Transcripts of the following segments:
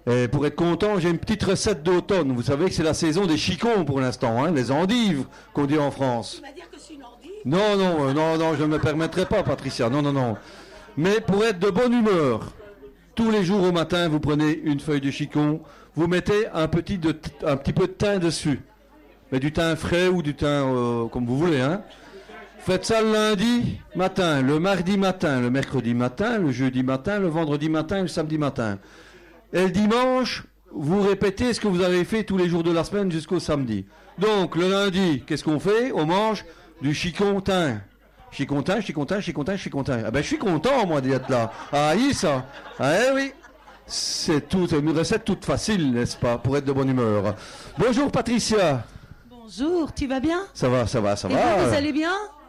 Et pour être content, j'ai une petite recette d'automne. Vous savez que c'est la saison des chicons pour l'instant, hein, les endives qu'on dit en France. Tu vas dire que c'est une endive ? Non, je ne me permettrai pas, Patricia. Non. Mais pour être de bonne humeur, tous les jours au matin, vous prenez une feuille de chicon, vous mettez un petit peu de thym dessus. Mais du thym frais ou du thym comme vous voulez, hein. Faites ça le lundi matin, le mardi matin, le mercredi matin, le jeudi matin, le vendredi matin et le samedi matin. Et le dimanche, vous répétez ce que vous avez fait tous les jours de la semaine jusqu'au samedi. Donc, le lundi, qu'est-ce qu'on fait ? On mange du chicontin. Chicontin. Ah ben, je suis content, moi, d'être là. Ah, ça. Ah, oui. C'est une recette toute facile, n'est-ce pas, pour être de bonne humeur. Bonjour, Patricia. Bonjour, tu vas bien ? Ça va. Et vous allez bien ?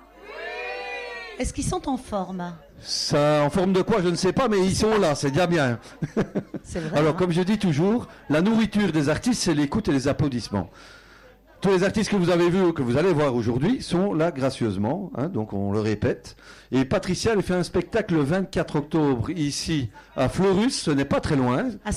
Est-ce qu'ils sont en forme ? Ça, en forme de quoi, je ne sais pas, mais ils sont là, c'est déjà bien. C'est vrai. Alors, hein. comme je dis toujours, la nourriture des artistes, c'est l'écoute et les applaudissements. Tous les artistes que vous avez vus ou que vous allez voir aujourd'hui sont là gracieusement, hein, donc on le répète. Et Patricia, elle fait un spectacle le 24 octobre ici à Fleurus, ce n'est pas très loin. À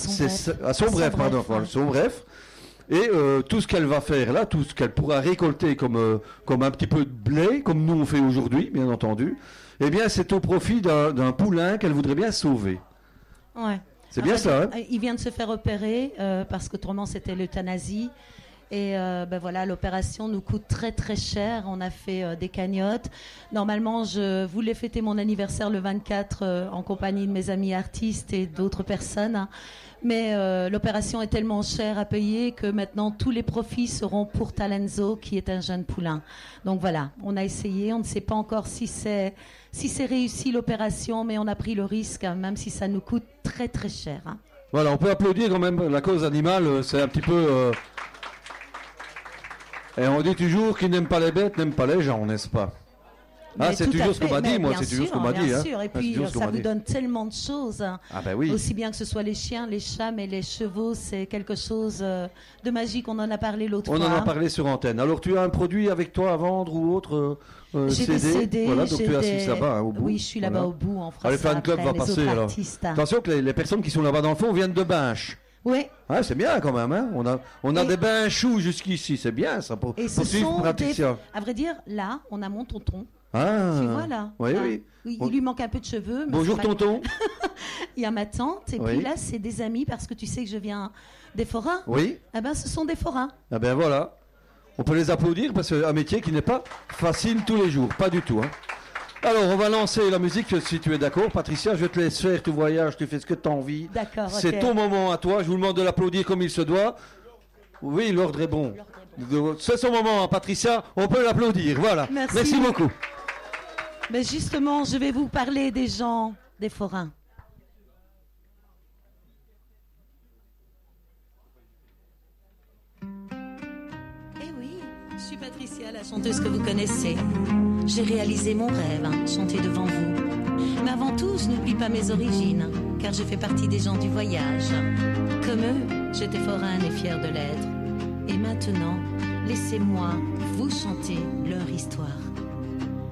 Sombref. Et tout ce qu'elle va faire là, tout ce qu'elle pourra récolter comme un petit peu de blé, comme nous on fait aujourd'hui, bien entendu, eh bien c'est au profit d'un poulain qu'elle voudrait bien sauver. Ouais. C'est bien ça, hein ? Il vient de se faire opérer parce qu'autrement c'était l'euthanasie. Et voilà, l'opération nous coûte très très cher. On a fait des cagnottes. Normalement, je voulais fêter mon anniversaire le 24 en compagnie de mes amis artistes et d'autres personnes. Hein. Mais l'opération est tellement chère à payer que maintenant tous les profits seront pour Talenzo, qui est un jeune poulain. Donc voilà, on a essayé. On ne sait pas encore si c'est réussi l'opération, mais on a pris le risque, hein, même si ça nous coûte très très cher. Hein. Voilà, on peut applaudir quand même la cause animale. C'est un petit peu... Et on dit toujours qui n'aime pas les bêtes n'aime pas les gens, n'est-ce pas ? Ah, c'est toujours ce qu'on m'a dit, moi, c'est toujours ce qu'on m'a dit. Bien sûr, et puis ça vous donne tellement de choses. Hein. Ah ben oui. Aussi bien que ce soit les chiens, les chats, mais les chevaux, c'est quelque chose de magique. On en a parlé l'autre fois. On en a parlé sur antenne. Alors, tu as un produit avec toi à vendre ou autre J'ai des CD. Voilà, donc tu es assis là-bas, hein, au bout. Oui, je suis là-bas au bout, en France. Allez, fan club va passer, alors. Attention que les personnes qui sont là-bas dans le fond viennent de Binche. Oui. Ouais, c'est bien quand même, hein. On a des bains choux jusqu'ici, c'est bien ça pour suivre Patricia. À vrai dire, là, on a mon tonton. Ah. Tu vois là. Oui, là. oui. Il lui manque un peu de cheveux. Mais bonjour tonton. Il y a ma tante et puis là, c'est des amis parce que tu sais que je viens des forains. Oui. Eh ben, ce sont des forains. Ah ben voilà. On peut les applaudir parce que c'est un métier qui n'est pas facile tous les jours, pas du tout, hein. Alors, on va lancer la musique, si tu es d'accord. Patricia, je te laisse faire, tu voyages, tu fais ce que tu as envie. D'accord, c'est ton moment à toi. Je vous demande de l'applaudir comme il se doit. Oui, l'ordre est bon. C'est son moment, hein, Patricia. On peut l'applaudir. Voilà. Merci beaucoup. Mais justement, je vais vous parler des gens des forains. Eh oui, je suis Patricia, la chanteuse que vous connaissez. J'ai réalisé mon rêve, chanter devant vous. Mais avant tout, je n'oublie pas mes origines, car je fais partie des gens du voyage. Comme eux, j'étais foraine et fière de l'être. Et maintenant, laissez-moi vous chanter leur histoire.